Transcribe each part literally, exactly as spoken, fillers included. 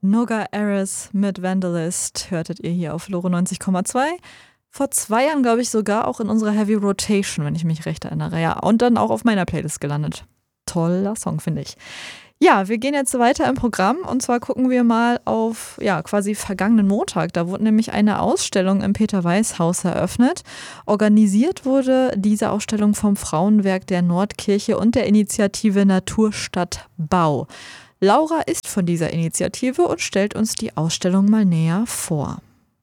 Noga Eris mit Vandalist hörtet ihr hier auf Lore neunzig Komma zwei. Vor zwei Jahren, glaube ich, sogar auch in unserer Heavy Rotation, wenn ich mich recht erinnere. Ja, und dann auch auf meiner Playlist gelandet. Toller Song, finde ich. Ja, wir gehen jetzt weiter im Programm und zwar gucken wir mal auf, ja, quasi vergangenen Montag. Da wurde nämlich eine Ausstellung im Peter-Weiß-Haus eröffnet. Organisiert wurde diese Ausstellung vom Frauenwerk der Nordkirche und der Initiative Naturstadt Bau. Laura ist von dieser Initiative und stellt uns die Ausstellung mal näher vor.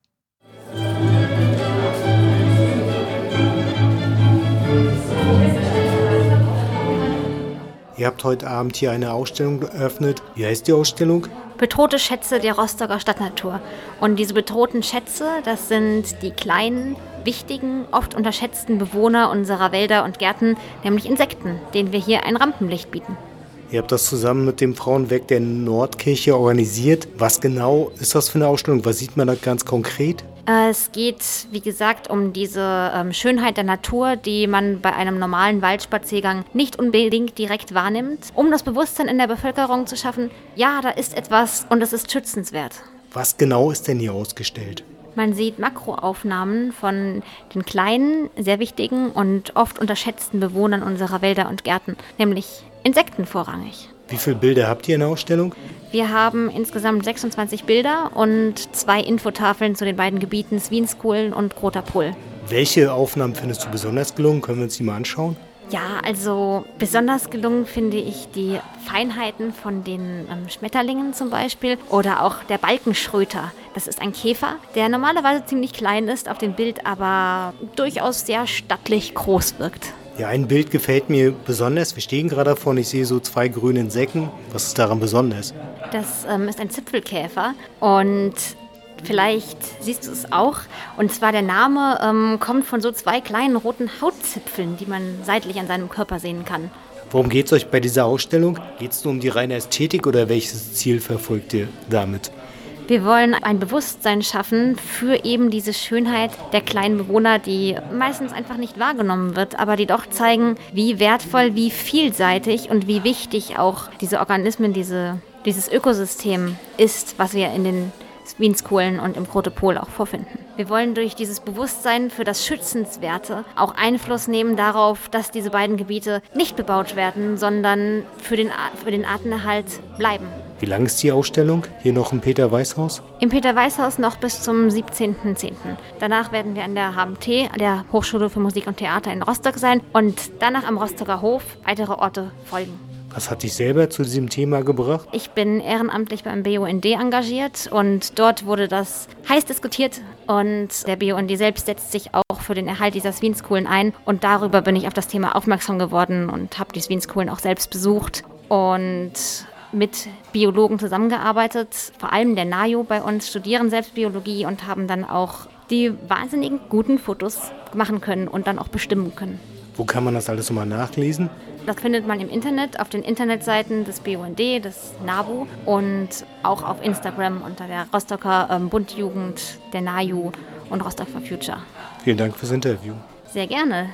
Ihr habt heute Abend hier eine Ausstellung eröffnet. Wie heißt die Ausstellung? Bedrohte Schätze der Rostocker Stadtnatur. Und diese bedrohten Schätze, das sind die kleinen, wichtigen, oft unterschätzten Bewohner unserer Wälder und Gärten, nämlich Insekten, denen wir hier ein Rampenlicht bieten. Ihr habt das zusammen mit dem Frauenwerk der Nordkirche organisiert. Was genau ist das für eine Ausstellung? Was sieht man da ganz konkret? Es geht, wie gesagt, um diese ähm, Schönheit der Natur, die man bei einem normalen Waldspaziergang nicht unbedingt direkt wahrnimmt, um das Bewusstsein in der Bevölkerung zu schaffen, ja, da ist etwas und es ist schützenswert. Was genau ist denn hier ausgestellt? Man sieht Makroaufnahmen von den kleinen, sehr wichtigen und oft unterschätzten Bewohnern unserer Wälder und Gärten, nämlich Insekten vorrangig. Wie viele Bilder habt ihr in der Ausstellung? Wir haben insgesamt sechsundzwanzig Bilder und zwei Infotafeln zu den beiden Gebieten Swinskuhlen und Groter Pohl. Welche Aufnahmen findest du besonders gelungen? Können wir uns die mal anschauen? Ja, also besonders gelungen finde ich die Feinheiten von den ähm, Schmetterlingen zum Beispiel oder auch der Balkenschröter. Das ist ein Käfer, der normalerweise ziemlich klein ist auf dem Bild, aber durchaus sehr stattlich groß wirkt. Ja, ein Bild gefällt mir besonders. Wir stehen gerade davor und ich sehe so zwei grüne Insekten. Was ist daran besonders? Das ähm, ist ein Zipfelkäfer und vielleicht siehst du es auch. Und zwar der Name ähm, kommt von so zwei kleinen roten Hautzipfeln, die man seitlich an seinem Körper sehen kann. Worum geht es euch bei dieser Ausstellung? Geht es nur um die reine Ästhetik oder welches Ziel verfolgt ihr damit? Wir wollen ein Bewusstsein schaffen für eben diese Schönheit der kleinen Bewohner, die meistens einfach nicht wahrgenommen wird, aber die doch zeigen, wie wertvoll, wie vielseitig und wie wichtig auch diese Organismen, diese, dieses Ökosystem ist, was wir in den Swinskuhlen und im Grote Pohl auch vorfinden. Wir wollen durch dieses Bewusstsein für das Schützenswerte auch Einfluss nehmen darauf, dass diese beiden Gebiete nicht bebaut werden, sondern für den, für den Artenerhalt bleiben. Wie lang ist die Ausstellung? Hier noch im Peter-Weiß-Haus? Im Peter-Weiß-Haus noch bis zum siebzehnten zehnten Danach werden wir an der H M T, der Hochschule für Musik und Theater in Rostock sein und danach am Rostocker Hof weitere Orte folgen. Was hat dich selber zu diesem Thema gebracht? Ich bin ehrenamtlich beim B U N D engagiert und dort wurde das heiß diskutiert und der B U N D selbst setzt sich auch für den Erhalt dieser Swinskuhlen ein und darüber bin ich auf das Thema aufmerksam geworden und habe die Swinskuhlen auch selbst besucht und mit Biologen zusammengearbeitet, vor allem der N A J U bei uns, studieren selbst Biologie und haben dann auch die wahnsinnigen guten Fotos machen können und dann auch bestimmen können. Wo kann man das alles nochmal nachlesen? Das findet man im Internet, auf den Internetseiten des B U N D, des N A B U und auch auf Instagram unter der Rostocker ähm, Bundjugend, der N A J U und Rostock for Future. Vielen Dank fürs Interview. Sehr gerne.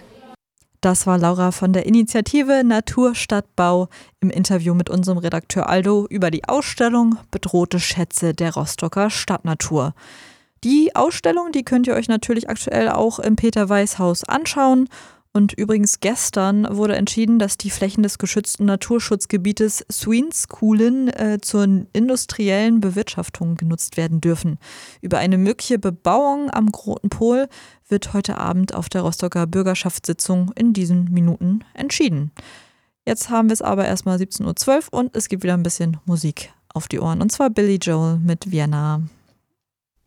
Das war Laura von der Initiative Naturstadt Bau im Interview mit unserem Redakteur Aldo über die Ausstellung Bedrohte Schätze der Rostocker Stadtnatur. Die Ausstellung, die könnt ihr euch natürlich aktuell auch im Peter-Weiß-Haus anschauen. Und übrigens gestern wurde entschieden, dass die Flächen des geschützten Naturschutzgebietes Swinskuhlen äh, zur industriellen Bewirtschaftung genutzt werden dürfen. Über eine mögliche Bebauung am Groten Pohl wird heute Abend auf der Rostocker Bürgerschaftssitzung in diesen Minuten entschieden. Jetzt haben wir es aber erstmal siebzehn Uhr zwölf und es gibt wieder ein bisschen Musik auf die Ohren. Und zwar Billy Joel mit Vienna.